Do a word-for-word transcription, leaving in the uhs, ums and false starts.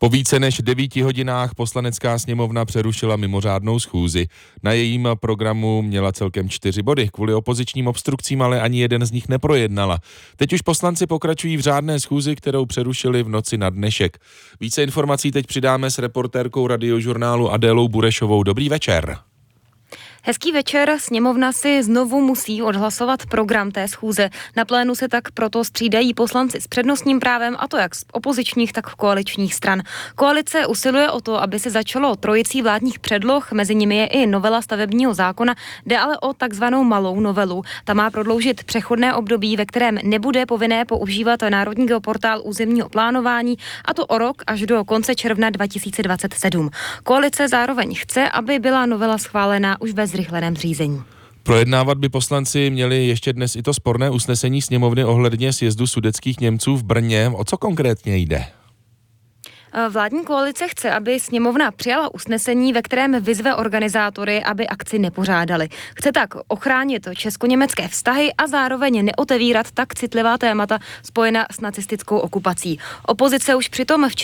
Po více než devíti hodinách Poslanecká sněmovna přerušila mimořádnou schůzi. Na jejím programu měla celkem čtyři body. Kvůli opozičním obstrukcím ale ani jeden z nich neprojednala. Teď už poslanci pokračují v řádné schůzi, kterou přerušili v noci na dnešek. Více informací teď přidáme s reportérkou Radiožurnálu Adélou Burešovou. Dobrý večer. Hezký večer, sněmovna si znovu musí odhlasovat program té schůze. Na plénu se tak proto střídají poslanci s přednostním právem, a to jak z opozičních, tak koaličních stran. Koalice usiluje o to, aby se začalo trojicí vládních předloh, mezi nimi je i novela stavebního zákona, jde ale o takzvanou malou novelu. Ta má prodloužit přechodné období, ve kterém nebude povinné používat Národní geoportál územního plánování, a to o rok až do konce června dva tisíce dvacet sedm. Koalice zároveň chce, aby byla novela schválena už ve zrychleném řízení. Projednávat by poslanci měli ještě dnes i to sporné usnesení sněmovny ohledně sjezdu sudetských Němců v Brně. O co konkrétně jde? Vládní koalice chce, aby sněmovna přijala usnesení, ve kterém vyzve organizátory, aby akci nepořádali. Chce tak ochránit česko-německé vztahy a zároveň neotevírat tak citlivá témata spojená s nacistickou okupací. Opozice už přitom včera